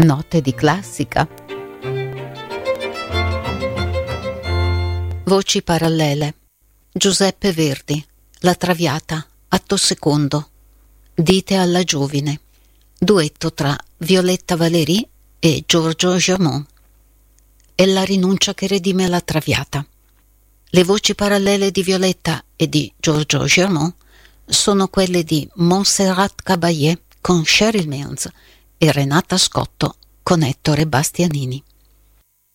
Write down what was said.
Note di classica. Voci parallele. Giuseppe Verdi, La Traviata, atto secondo. Dite alla giovine. Duetto tra Violetta Valéry e Giorgio Germont. È la rinuncia che redime la Traviata. Le voci parallele di Violetta e di Giorgio Germont sono quelle di Montserrat Caballé con Cheryl Mills e Renata Scotto con Ettore Bastianini.